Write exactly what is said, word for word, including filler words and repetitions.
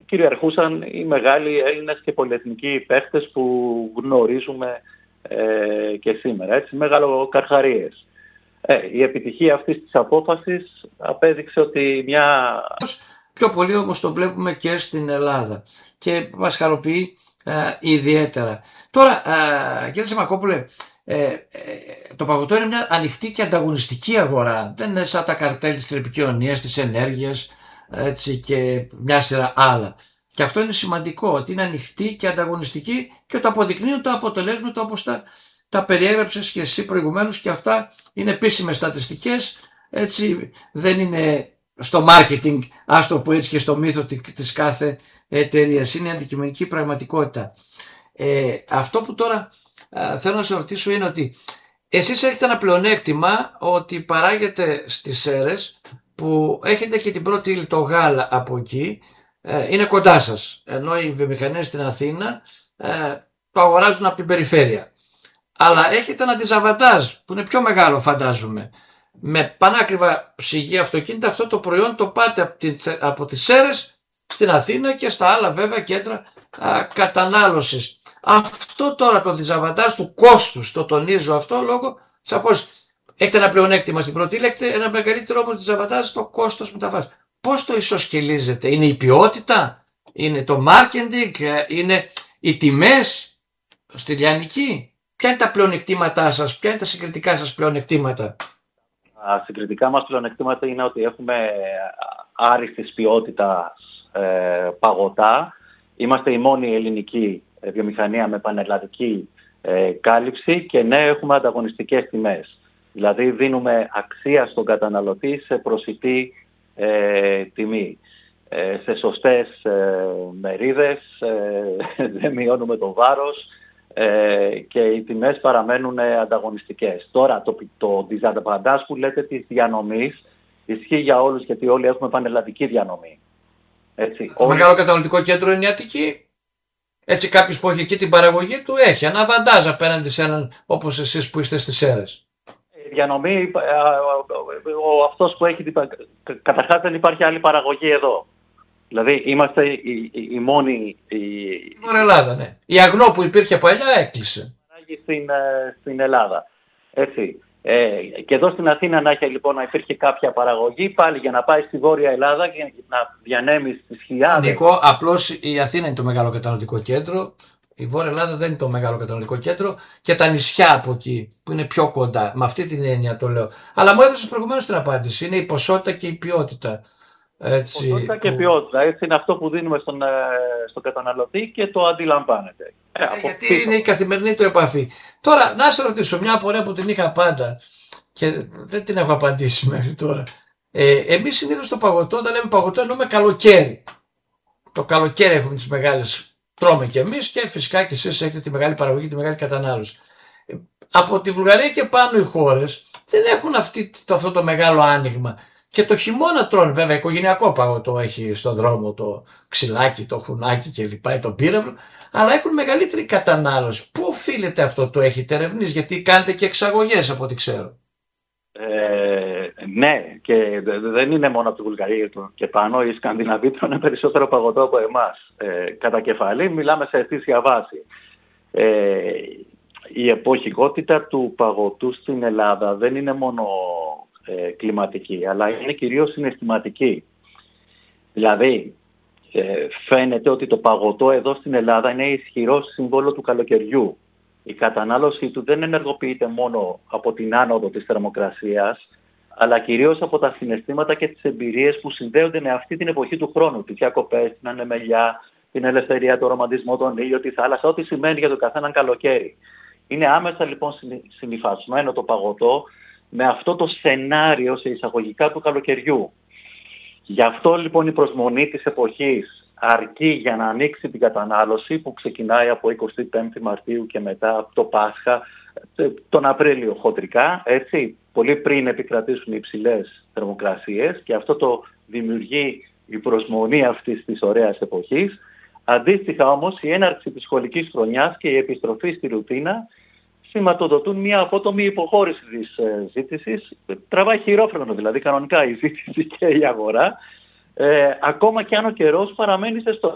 κυριαρχούσαν οι μεγάλοι Έλληνες και πολυεθνικοί παίχτες που γνωρίζουμε ε, και σήμερα, έτσι, μεγαλοκαρχαρίες. Ε, η επιτυχία αυτής της απόφασης απέδειξε ότι μια... Πιο πολύ όμως το βλέπουμε και στην Ελλάδα και μας χαροποιεί ε, ιδιαίτερα. Τώρα, ε, κύριε Σιμακόπουλε, ε, ε, το παγωτό είναι μια ανοιχτή και ανταγωνιστική αγορά. Δεν είναι σαν τα καρτέλ της τηλεπικοινωνίας, της ενέργειας, έτσι, και μια σειρά άλλα. Και αυτό είναι σημαντικό, ότι είναι ανοιχτή και ανταγωνιστική και το αποδεικνύουν τα αποτελέσματα όπως τα, τα περιέγραψες και εσύ προηγουμένως, και αυτά είναι επίσημες στατιστικές, έτσι, δεν είναι στο marketing, ας το πω έτσι, και στο μύθο της κάθε εταιρείας. Είναι αντικειμενική πραγματικότητα. Ε, αυτό που τώρα ε, θέλω να σε ρωτήσω είναι ότι εσείς έχετε ένα πλεονέκτημα ότι παράγετε στις Σέρρες, που έχετε και την πρώτη ύλη, το γάλα από εκεί, ε, είναι κοντά σας, ενώ οι βιομηχανίες στην Αθήνα ε, το αγοράζουν από την περιφέρεια. Αλλά έχετε ένα διζαβαντάζ που είναι πιο μεγάλο, φαντάζομαι. Με πανάκριβα ψυγεία αυτοκίνητα αυτό το προϊόν το πάτε από, την, από τις Σέρρες στην Αθήνα και στα άλλα βέβαια κέντρα α, κατανάλωσης. Αυτό τώρα το διζαβαντάζ του κόστους, το τονίζω αυτό λόγω σαφώς. Έχετε ένα πλεονέκτημα στην πρώτη ύλη, έχετε ένα μεγαλύτερο όμως διζαβαντάζ στο κόστος μεταφράσης. Πώς το ισοσκελίζετε? Είναι η ποιότητα, είναι το marketing, είναι οι τιμές στη λιανική? Ποια είναι τα πλεονεκτήματά σας, ποια είναι τα συγκριτικά σας πλεονεκτήματα? Τα συγκριτικά μας πλεονεκτήματα είναι ότι έχουμε άριστης ποιότητας ε, παγωτά. Είμαστε η μόνη ελληνική ε, βιομηχανία με πανελλαδική ε, κάλυψη, και ναι, έχουμε ανταγωνιστικές τιμές. Δηλαδή δίνουμε αξία στον καταναλωτή σε προσιτή ε, τιμή. Ε, σε σωστές ε, μερίδες, ε, δεν μειώνουμε το βάρος ε, και οι τιμές παραμένουν ανταγωνιστικές. Τώρα το, το διζανταπαντάς που λέτε της διανομής ισχύει για όλους, γιατί όλοι έχουμε πανελλαδική διανομή. Έτσι, το όλοι... μεγάλο καταναλωτικό κέντρο είναι η Αττική. Έτσι κάποιος που έχει εκεί την παραγωγή του έχει ένα βαντάζ απέναντι σε έναν όπως εσείς που είστε στις Σέρρες. Η διανομή, ο, αυτός που έχει την... Καταρχάς δεν υπάρχει άλλη παραγωγή εδώ. Δηλαδή είμαστε η, η, η μόνη... Η Βόρεια Ελλάδα, ναι. Η Αγνό που υπήρχε παλιά έκλεισε. Στην, στην Ελλάδα. Έτσι. Ε, και εδώ στην Αθήνα να έχει λοιπόν να υπήρχε κάποια παραγωγή, πάλι για να πάει στη Βόρεια Ελλάδα και να διανέμει στις χιλιάδες. Νίκο, απλώς η Αθήνα είναι το μεγάλο καταναλωτικό κέντρο. Η Βόρεια Ελλάδα δεν είναι το μεγάλο καταναλωτικό κέντρο, και τα νησιά από εκεί που είναι πιο κοντά. Με αυτή την έννοια το λέω. Αλλά μου έδωσε προηγουμένως την απάντηση. Είναι η ποσότητα και η ποιότητα. Έτσι, ποσότητα που... και ποιότητα. Έτσι είναι αυτό που δίνουμε στον, στον καταναλωτή και το αντιλαμβάνεται. Ε, ε, γιατί πίσω. Είναι η καθημερινή του επαφή. Τώρα, να σε ρωτήσω μια απορία που την είχα πάντα και δεν την έχω απαντήσει μέχρι τώρα. Ε, εμείς συνήθως το παγωτό, όταν λέμε παγωτό, εννοούμε καλοκαίρι. Το καλοκαίρι έχουμε τις μεγάλες. Τρώμε κι εμείς, και φυσικά και εσείς έχετε τη μεγάλη παραγωγή, τη μεγάλη κατανάλωση. Από τη Βουλγαρία και πάνω οι χώρες δεν έχουν αυτή, το, αυτό το μεγάλο άνοιγμα. Και το χειμώνα τρώνε βέβαια οικογενειακό παγωτό, έχει στον δρόμο το ξυλάκι, το χουνάκι κλπ. Το πύραυλο, αλλά έχουν μεγαλύτερη κατανάλωση. Πού οφείλεται αυτό, το έχετε ερευνήσει? Γιατί κάνετε και εξαγωγές από ό,τι ξέρω. Ε, ναι, και δεν είναι μόνο από τη Βουλγαρία και πάνω. Οι Σκανδιναβοί τρώνε περισσότερο παγωτό από εμάς. Ε, κατά κεφαλή μιλάμε σε αιτήσια βάση. Ε, η εποχικότητα του παγωτού στην Ελλάδα δεν είναι μόνο ε, κλιματική, αλλά είναι κυρίως συναισθηματική. Δηλαδή, ε, φαίνεται ότι το παγωτό εδώ στην Ελλάδα είναι ισχυρό σύμβολο του καλοκαιριού. Η κατανάλωση του δεν ενεργοποιείται μόνο από την άνοδο της θερμοκρασίας, αλλά κυρίως από τα συναισθήματα και τις εμπειρίες που συνδέονται με αυτή την εποχή του χρόνου. Τις διακοπές, την ανεμελιά, την ελευθερία, τον ρομαντισμό, τον ήλιο, τη θάλασσα, ό,τι σημαίνει για τον καθέναν καλοκαίρι. Είναι άμεσα λοιπόν συνυφασμένο το παγωτό με αυτό το σενάριο σε εισαγωγικά του καλοκαιριού. Γι' αυτό λοιπόν η προσμονή της εποχής αρκεί για να ανοίξει την κατανάλωση, που ξεκινάει από εικοστή πέμπτη Μαρτίου και μετά από το Πάσχα, τον Απρίλιο χοντρικά, έτσι, πολύ πριν επικρατήσουν οι υψηλές θερμοκρασίες, και αυτό το δημιουργεί η προσμονή αυτής της ωραίας εποχής. Αντίστοιχα όμως η έναρξη της σχολικής χρονιάς και η επιστροφή στη ρουτίνα σηματοδοτούν μια απότομη υποχώρηση της ε, ζήτησης. Τραβάει χειρόφρενο δηλαδή κανονικά η ζήτηση και η αγορά, ε, ακόμα και αν ο καιρός παραμένει ζεστός.